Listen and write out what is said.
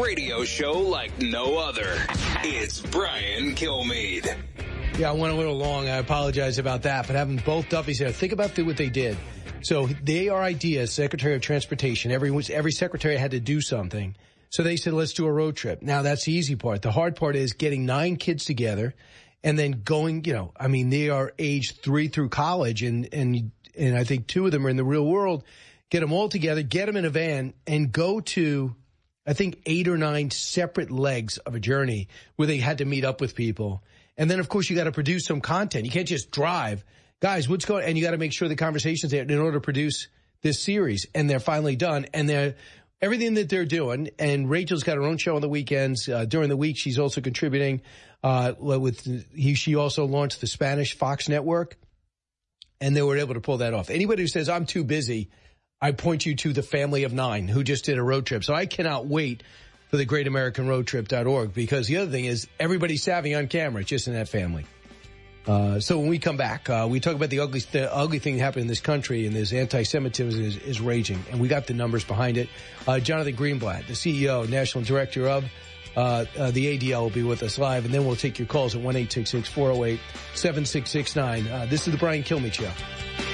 radio show like no other. It's Brian Kilmeade. Yeah, I went a little long. I apologize about that. But having both Duffys there, think about what they did. So they are ideas, Secretary of Transportation. Every secretary had to do something. So they said, let's do a road trip. Now, that's the easy part. The hard part is getting 9 kids together and then going, they are aged 3 through college. And I think 2 of them are in the real world. Get them all together, get them in a van, and go to, I think, 8 or 9 separate legs of a journey where they had to meet up with people. And then, of course, you got to produce some content. You can't just drive. Guys, what's going on? And you got to make sure the conversation's there in order to produce this series. And they're finally done. And everything that they're doing, and Rachel's got her own show on the weekends. During the week, she's also contributing. She also launched the Spanish Fox network. And they were able to pull that off. Anybody who says, I'm too busy, I point you to the Family of 9 who just did a road trip. So I cannot wait for the greatamericanroadtrip.org, because the other thing is everybody's savvy on camera. It's just in that family. So when we come back, we talk about the ugly thing happening in this country, and this anti-Semitism is raging, and we got the numbers behind it. Jonathan Greenblatt, the CEO, National Director of the ADL, will be with us live, and then we'll take your calls at 1-866-408-7669. This is the Brian Kilmeade Show.